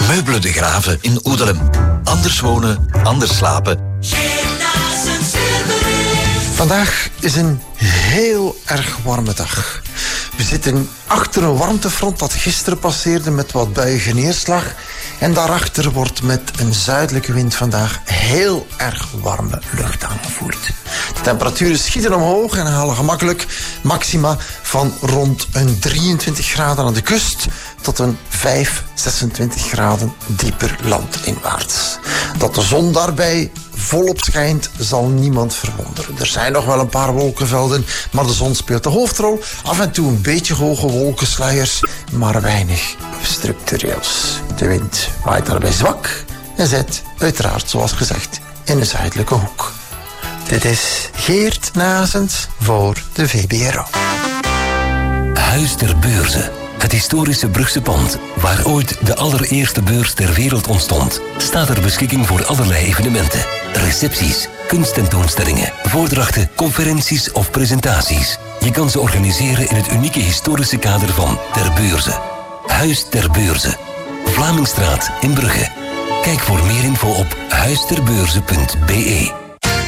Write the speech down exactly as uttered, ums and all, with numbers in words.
Meubelen de Graven in Oedelem. Anders wonen, anders slapen. Vandaag is een heel erg warme dag. We zitten achter een warmtefront dat gisteren passeerde met wat buiige neerslag. En daarachter wordt met een zuidelijke wind vandaag heel erg warme lucht aangevoerd. De temperaturen schieten omhoog en halen gemakkelijk maxima van rond een drieëntwintig graden aan de kust tot een vijf, zesentwintig graden dieper landinwaarts. Dat de zon daarbij volop schijnt zal niemand verwonderen. Er zijn nog wel een paar wolkenvelden, maar de zon speelt de hoofdrol. Af en toe een beetje hoge wolkensluiers, maar weinig structureels. De wind waait daarbij zwak en zit uiteraard, zoals gezegd, in de zuidelijke hoek. Dit is Geert Nazens voor de V B R O. Huis ter Beurze. Het historische Brugse pand, waar ooit de allereerste beurs ter wereld ontstond, staat ter beschikking voor allerlei evenementen. Recepties, kunsttentoonstellingen, voordrachten, conferenties of presentaties. Je kan ze organiseren in het unieke historische kader van Ter Beurze. Huis ter Beurze. Vlamingstraat in Brugge. Kijk voor meer info op huisterbeurze punt be.